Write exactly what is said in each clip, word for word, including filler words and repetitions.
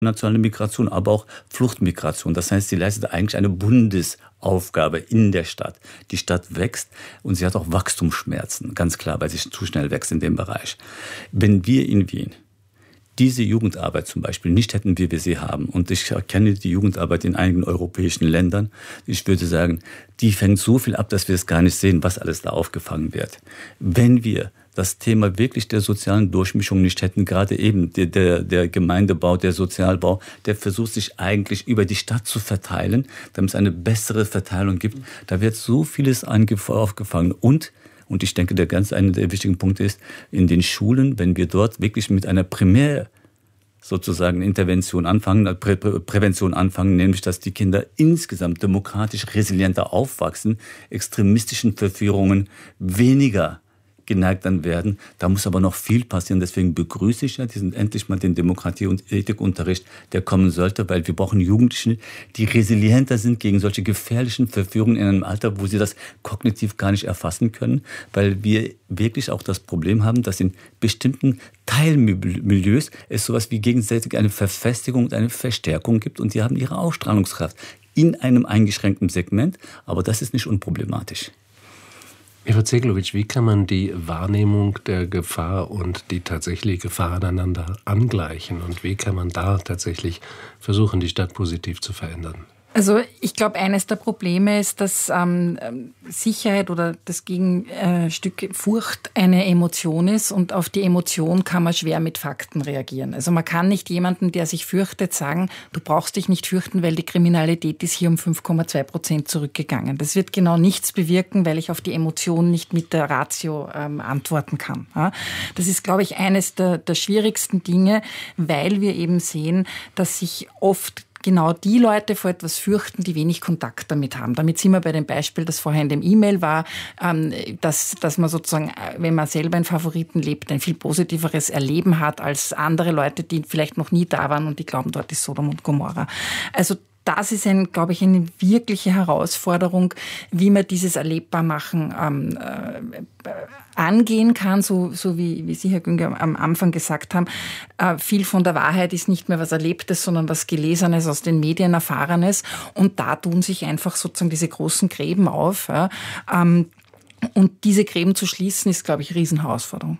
nationale Migration, aber auch Fluchtmigration. Das heißt, sie leistet eigentlich eine Bundesaufgabe in der Stadt. Die Stadt wächst und sie hat auch Wachstumsschmerzen, ganz klar, weil sie zu schnell wächst in dem Bereich. Wenn wir in Wien diese Jugendarbeit zum Beispiel nicht hätten, wie wir sie haben, und ich kenne die Jugendarbeit in einigen europäischen Ländern, ich würde sagen, die fängt so viel ab, dass wir es gar nicht sehen, was alles da aufgefangen wird. Wenn wir das Thema wirklich der sozialen Durchmischung nicht hätten, gerade eben der, der, der Gemeindebau, der Sozialbau, der versucht sich eigentlich über die Stadt zu verteilen, damit es eine bessere Verteilung gibt. Da wird so vieles aufgefangen. Und, und ich denke, der ganz eine der wichtigen Punkte ist, in den Schulen, wenn wir dort wirklich mit einer Primär sozusagen Intervention anfangen, Prä Prävention anfangen, nämlich dass die Kinder insgesamt demokratisch resilienter aufwachsen, extremistischen Verführungen weniger geneigt dann werden. Da muss aber noch viel passieren. Deswegen begrüße ich ja diesen endlich mal den Demokratie- und Ethikunterricht, der kommen sollte, weil wir brauchen Jugendliche, die resilienter sind gegen solche gefährlichen Verführungen in einem Alter, wo sie das kognitiv gar nicht erfassen können, weil wir wirklich auch das Problem haben, dass in bestimmten Teilmilieus es sowas wie gegenseitig eine Verfestigung und eine Verstärkung gibt und die haben ihre Ausstrahlungskraft in einem eingeschränkten Segment, aber das ist nicht unproblematisch. Eva Zeglowitsch, wie kann man die Wahrnehmung der Gefahr und die tatsächliche Gefahr aneinander angleichen? Und wie kann man da tatsächlich versuchen, die Stadt positiv zu verändern? Also ich glaube, eines der Probleme ist, dass ähm, Sicherheit oder das Gegenstück Furcht eine Emotion ist und auf die Emotion kann man schwer mit Fakten reagieren. Also man kann nicht jemandem, der sich fürchtet, sagen, du brauchst dich nicht fürchten, weil die Kriminalität ist hier um fünf Komma zwei Prozent zurückgegangen. Das wird genau nichts bewirken, weil ich auf die Emotion nicht mit der Ratio ähm, antworten kann. Ja? Das ist, glaube ich, eines der, der schwierigsten Dinge, weil wir eben sehen, dass sich oft genau die Leute vor etwas fürchten, die wenig Kontakt damit haben. Damit sind wir bei dem Beispiel, das vorher in dem E-Mail war, dass, dass man sozusagen, wenn man selber in Favoriten lebt, ein viel positiveres Erleben hat als andere Leute, die vielleicht noch nie da waren und die glauben, dort ist Sodom und Gomorra. Also das ist, ein, glaube ich, eine wirkliche Herausforderung, wie man dieses erlebbar machen ähm, äh, angehen kann, so, so wie, wie Sie, Herr Günger, am Anfang gesagt haben. Äh, viel von der Wahrheit ist nicht mehr was Erlebtes, sondern was Gelesenes, aus den Medien Erfahrenes. Und da tun sich einfach sozusagen diese großen Gräben auf. Ja. Ähm, und diese Gräben zu schließen, ist, glaube ich, eine Riesenherausforderung.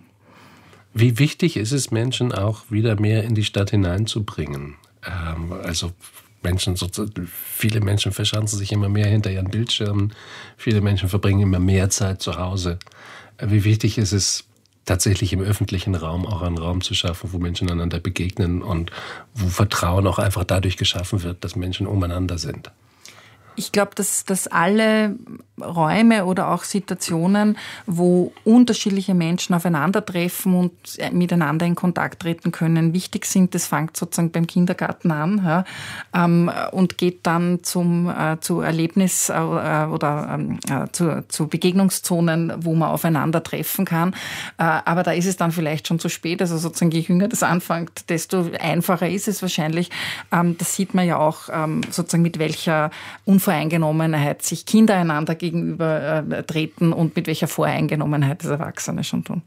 Wie wichtig ist es, Menschen auch wieder mehr in die Stadt hineinzubringen? Ähm, also Menschen, viele Menschen verschanzen sich immer mehr hinter ihren Bildschirmen. Viele Menschen verbringen immer mehr Zeit zu Hause. Wie wichtig ist es, tatsächlich im öffentlichen Raum auch einen Raum zu schaffen, wo Menschen einander begegnen und wo Vertrauen auch einfach dadurch geschaffen wird, dass Menschen umeinander sind? Ich glaube, dass, dass alle Räume oder auch Situationen, wo unterschiedliche Menschen aufeinandertreffen und miteinander in Kontakt treten können, wichtig sind. Das fängt sozusagen beim Kindergarten an, ja, ähm, und geht dann zum, äh, zu Erlebnis- äh, oder äh, zu, zu Begegnungszonen, wo man aufeinandertreffen kann. Äh, aber da ist es dann vielleicht schon zu spät. Also sozusagen, je jünger das anfängt, desto einfacher ist es wahrscheinlich. Ähm, das sieht man ja auch ähm, sozusagen, mit welcher Unvoreingenommenheit sich Kinder einander gegenüber äh, treten und mit welcher Voreingenommenheit das Erwachsene schon tun.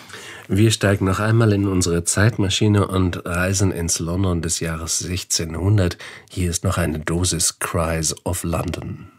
Wir steigen noch einmal in unsere Zeitmaschine und reisen ins London des Jahres sechzehnhundert. Hier ist noch eine Dosis Cries of London.